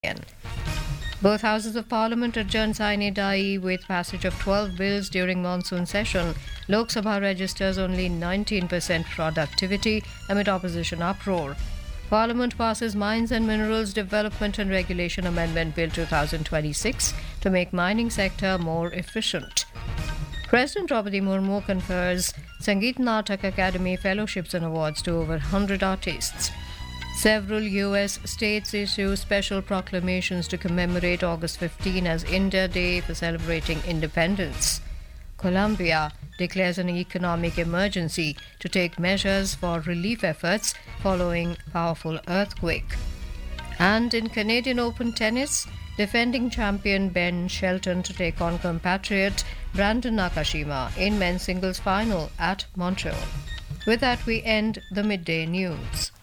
Both houses of parliament adjourned sine die with passage of 12 bills during monsoon session. Lok Sabha registers only 19% productivity amid opposition uproar. Parliament passes Mines and Minerals Development and Regulation Amendment Bill 2026 to make mining sector more efficient. President Draupadi Murmu confers Sangeet Natak Academy fellowships and awards to over 100 artists. Several US states issue special proclamations to commemorate August 15 as India Day for celebrating independence. Colombia declares an economic emergency to take measures for relief efforts following powerful earthquake. And in Canadian Open tennis, defending champion Ben Shelton to take on compatriot Brandon Nakashima in men's singles final at Montreal. With that, we end the midday news.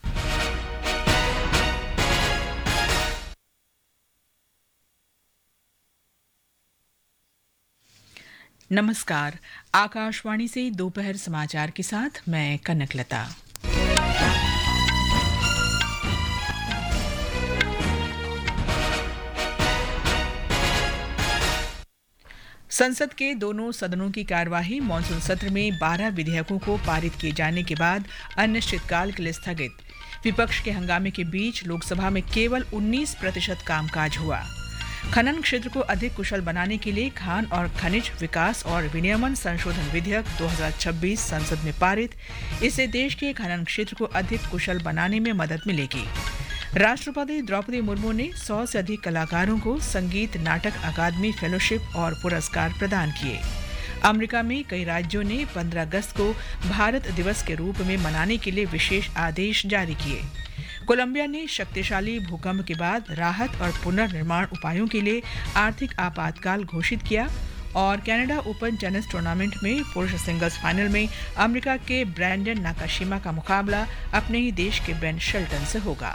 नमस्कार, आकाशवाणी से दोपहर समाचार के साथ मैं कनकलता। संसद के दोनों सदनों की कार्यवाही मॉनसून सत्र में 12 विधेयकों को पारित किए जाने के बाद अनिश्चितकाल के लिए स्थगित। विपक्ष के हंगामे के बीच लोकसभा में केवल 19% कामकाज हुआ। खनन क्षेत्र को अधिक कुशल बनाने के लिए खान और खनिज विकास और विनियमन संशोधन विधेयक 2026 संसद में पारित। इससे देश के खनन क्षेत्र को अधिक कुशल बनाने में मदद मिलेगी। राष्ट्रपति द्रौपदी मुर्मू ने 100 से अधिक कलाकारों को संगीत नाटक अकादमी फेलोशिप और पुरस्कार प्रदान किए। अमेरिका में कई राज्यों ने 15 अगस्त को भारत दिवस के रूप में मनाने के लिए विशेष आदेश जारी किए। कोलंबिया ने शक्तिशाली भूकंप के बाद राहत और पुनर्निर्माण उपायों के लिए आर्थिक आपातकाल घोषित किया। और कनाडा ओपन टेनिस टूर्नामेंट में पुरुष सिंगल्स फाइनल में अमेरिका के ब्रैंडन नाकाशिमा का मुकाबला अपने ही देश के बेन शेल्टन से होगा।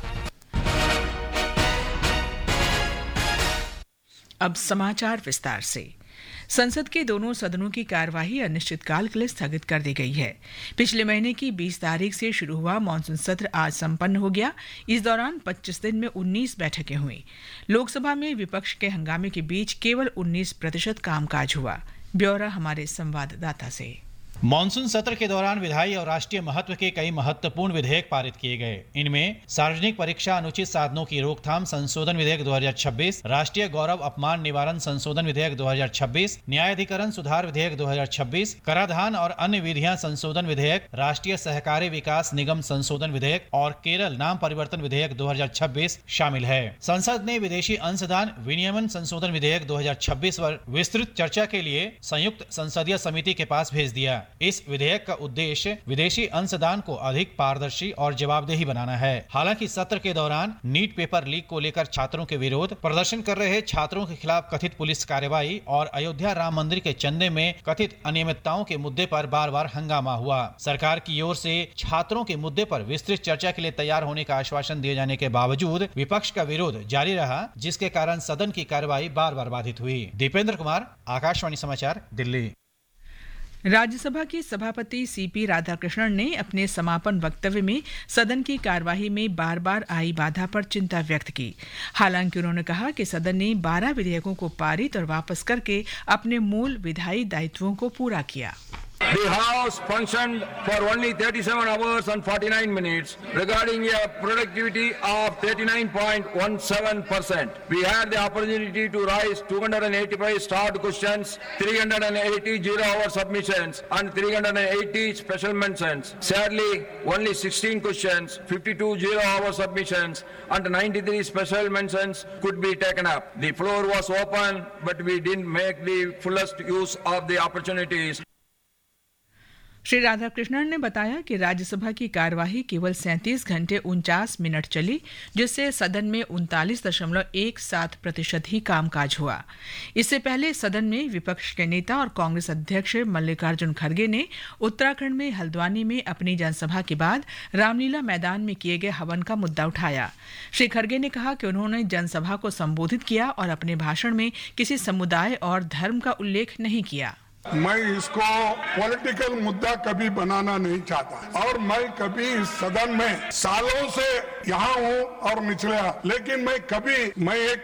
अब समाचार विस्तार से। संसद के दोनों सदनों की कार्यवाही अनिश्चितकाल के लिए स्थगित कर दी गई है। पिछले महीने की 20 तारीख से शुरू हुआ मॉनसून सत्र आज संपन्न हो गया। इस दौरान 25 दिन में 19 बैठकें हुई। लोकसभा में विपक्ष के हंगामे के बीच केवल 19% कामकाज हुआ। ब्यौरा हमारे संवाददाता से। मॉनसून सत्र के दौरान विधायी और राष्ट्रीय महत्व के कई महत्वपूर्ण विधेयक पारित किए गए। इनमें सार्वजनिक परीक्षा अनुचित साधनों की रोकथाम संशोधन विधेयक 2026, राष्ट्रीय गौरव अपमान निवारण संशोधन विधेयक 2026, न्यायाधिकरण सुधार विधेयक 2026, कराधान और अन्य विधियां संशोधन विधेयक, राष्ट्रीय सहकारी विकास निगम संशोधन विधेयक और केरल नाम परिवर्तन विधेयक 2026 शामिल है। संसद ने विदेशी अंशदान विनियमन संशोधन विधेयक 2026 पर विस्तृत चर्चा के लिए संयुक्त संसदीय समिति के पास भेज दिया। इस विधेयक का उद्देश्य विदेशी अंशदान को अधिक पारदर्शी और जवाबदेही बनाना है। हालांकि सत्र के दौरान नीट पेपर लीक को लेकर छात्रों के विरोध, प्रदर्शन कर रहे छात्रों के खिलाफ कथित पुलिस कार्रवाई और अयोध्या राम मंदिर के चंदे में कथित अनियमितताओं के मुद्दे पर बार-बार हंगामा हुआ। सरकार की ओर से छात्रों के मुद्दे पर विस्तृत चर्चा के लिए तैयार होने का आश्वासन दिए जाने के बावजूद विपक्ष का विरोध जारी रहा, जिसके कारण सदन की कार्यवाही बार-बार बाधित हुई। दीपेंद्र कुमार, आकाशवाणी समाचार, दिल्ली। राज्यसभा के सभापति सीपी राधाकृष्णन ने अपने समापन वक्तव्य में सदन की कार्यवाही में बार बार आई बाधा पर चिंता व्यक्त की। हालांकि उन्होंने कहा कि सदन ने 12 विधेयकों को पारित और वापस करके अपने मूल विधायी दायित्वों को पूरा किया। The House functioned for only 37 hours and 49 minutes, regarding a productivity of 39.17%. We had the opportunity to raise 285 starred questions, 380 zero-hour submissions, and 380 special mentions. Sadly, only 16 questions, 52 zero-hour submissions, and 93 special mentions could be taken up. The floor was open, but we didn't make the fullest use of the opportunities. Shri Radhakrishnan ने बताया कि राज्यसभा की कार्यवाही केवल 37 घंटे 49 minute चली, जिससे सदन में 39.17% ही कामकाज हुआ। इससे पहले सदन में विपक्ष के नेता और कांग्रेस अध्यक्ष मल्लिकार्जुन खड़गे ने उत्तराखंड में हल्द्वानी में अपनी जनसभा के बाद रामलीला मैदान में किए गए हवन का मुद्दा उठाया। श्री खड़गे ने कहा कि उन्होंने जनसभा को संबोधित किया और अपने भाषण में किसी समुदाय और धर्म का उल्लेख नहीं किया। मैं इसको पॉलिटिकल मुद्दा कभी बनाना नहीं चाहता और मैं कभी इस सदन में सालों से यहाँ हूँ और निचला, लेकिन मैं एक